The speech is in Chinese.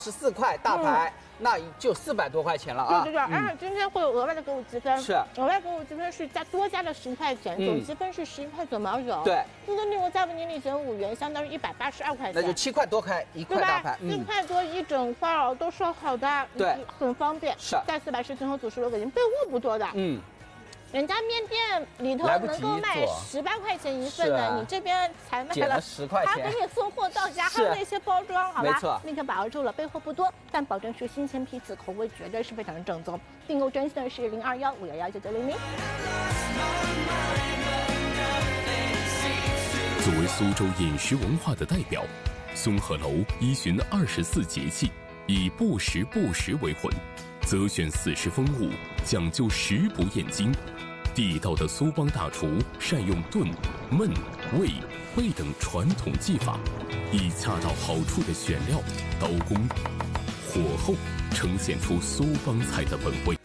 14块大牌，那就400多块钱了啊。 对，而且今天会有额外的购物积分， 是额外购物积分是多加了10块钱，总积分是11块9毛9。 对， 这个利润再为您领减5元，相当于182块钱， 那就7块多块1块大牌 ，4块多1整块哦，都说好的， 对， 很方便。 是， 在410前后组16个人，备货不多的，人家面店里头能够卖18块钱一份的，你这边才卖了 10块钱， 还给你送货到家，还有那些包装，好吧？ 没错， 立刻把握住了，备货不多，但保证是新鲜批次，口味绝对是非常的正宗。订购专线是0215119900。 作为苏州饮食文化的代表，松鹤楼依循24节气，以不时不食为魂，择选40风物，讲究食不厌精。地道的苏帮大厨善用炖、焖、煨、备等传统技法，以恰到好处的选料、刀工、火候，呈现出苏帮菜的本味。